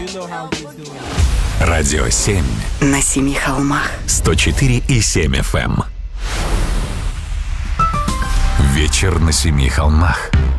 Радио 7. На 7 холмах. 104,7 FM. Вечер на 7 холмах.